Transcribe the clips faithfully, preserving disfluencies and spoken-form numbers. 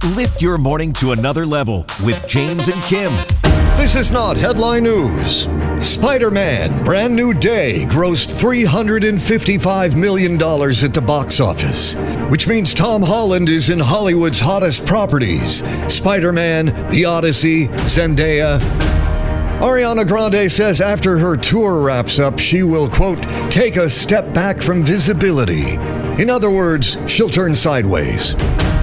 Lift your morning to another level with James and Kim. This is not headline news. Spider-Man Brand New Day grossed three hundred fifty-five million dollars at the box office, which means Tom Holland is in Hollywood's hottest properties. Spider-Man, The Odyssey, Zendaya. Ariana Grande says after her tour wraps up, she will, quote, take a step back from visibility. In other words, she'll turn sideways.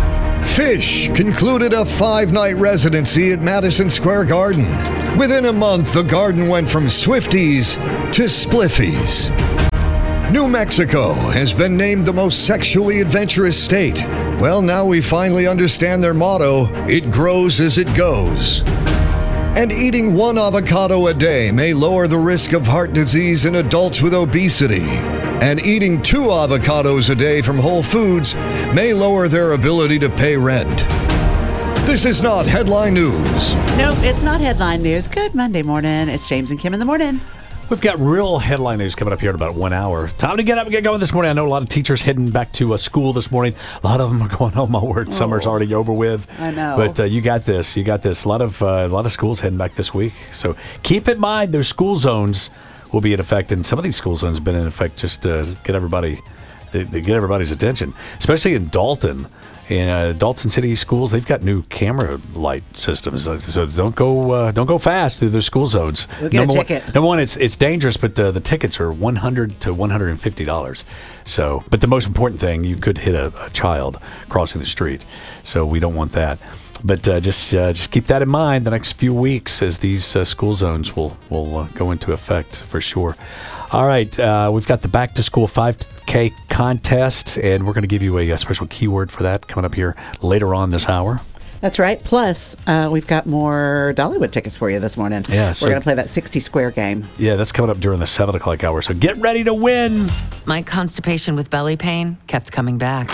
Phish concluded a five-night residency at Madison Square Garden. Within a month, the garden went from Swifties to Spliffies. New Mexico has been named the most sexually adventurous state. Well, now we finally understand their motto, it grows as it goes. And eating one avocado a day may lower the risk of heart disease in adults with obesity. And eating two avocados a day from Whole Foods may lower their ability to pay rent. This is not headline news. Nope, it's not headline news. Good Monday morning. It's James and Kim in the morning. We've got real headline news coming up here in about one hour. Time to get up and get going this morning. I know a lot of teachers heading back to uh, school this morning. A lot of them are going home. My word, oh, summer's already over with. I know. But uh, you got this. You got this. A lot of uh, a lot of schools heading back this week. So keep in mind those school zones will be in effect, and some of these school zones have been in effect just to get everybody, to, to get everybody's attention, especially in Dalton. In uh, Dalton City schools, they've got new camera light systems, so don't go uh, don't go fast through their school zones. You'll get number a ticket. One, number one, it's it's dangerous, but uh, the tickets are one hundred to one hundred fifty dollars. So, but the most important thing, you could hit a, a child crossing the street, so we don't want that. But uh, just uh, just keep that in mind the next few weeks as these uh, school zones will will uh, go into effect for sure. All right, uh, we've got the Back to School five K contest, and we're going to give you a, a special keyword for that coming up here later on this hour. That's right. Plus, uh, we've got more Dollywood tickets for you this morning. Yeah, so, we're going to play that sixty square game. Yeah, that's coming up during the seven o'clock hour, so get ready to win. My constipation with belly pain kept coming back.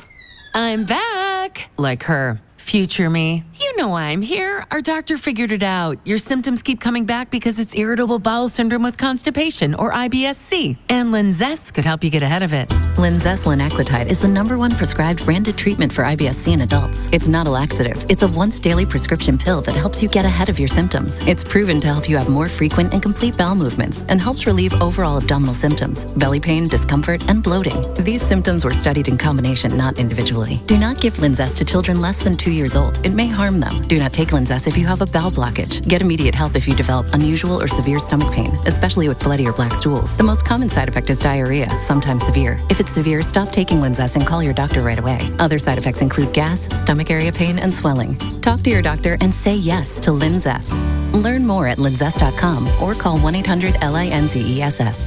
I'm back! Like her. Future me. You know why I'm here. Our doctor figured it out. Your symptoms keep coming back because it's irritable bowel syndrome with constipation, or I B S C. And Linzess could help you get ahead of it. Linzess linaclotide is the number one prescribed branded treatment for I B S C in adults. It's not a laxative. It's a once daily prescription pill that helps you get ahead of your symptoms. It's proven to help you have more frequent and complete bowel movements and helps relieve overall abdominal symptoms, belly pain, discomfort, and bloating. These symptoms were studied in combination, not individually. Do not give Linzess to children less than two years old. It may harm them. Do not take Linzess if you have a bowel blockage. Get immediate help if you develop unusual or severe stomach pain, especially with bloody or black stools. The most common side effect is diarrhea, sometimes severe. If it's severe, stop taking Linzess and call your doctor right away. Other side effects include gas, stomach area pain, and swelling. Talk to your doctor and say yes to Linzess. Learn more at linzess dot com or call one eight hundred L I N Z E S S.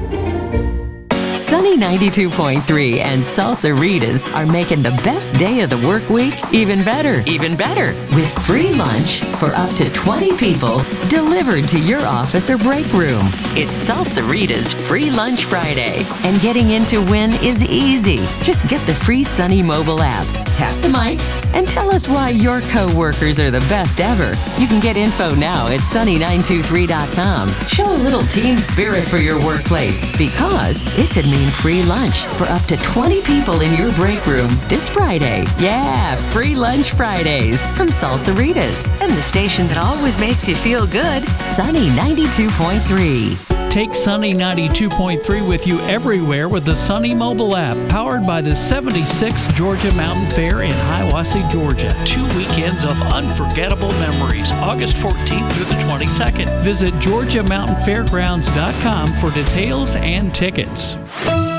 Sunny ninety-two point three and Salsaritas are making the best day of the work week even better. Even better. With free lunch for up to twenty people delivered to your office or break room. It's Salsaritas Free Lunch Friday. And getting in to win is easy. Just get the free Sunny mobile app. Tap the mic and tell us why your co-workers are the best ever. You can get info now at sunny nine two three dot com. Show a little team spirit for your workplace because it could mean free lunch for up to twenty people in your break room this Friday. Yeah, Free Lunch Fridays from Salsaritas and the station that always makes you feel good, Sunny ninety-two point three. Take Sunny ninety-two point three with you everywhere with the Sunny mobile app, powered by the seventy-sixth Georgia Mountain Fair in Hiawassee, Georgia. Two weekends of unforgettable memories, August fourteenth through the twenty-second. Visit georgia mountain fairgrounds dot com for details and tickets.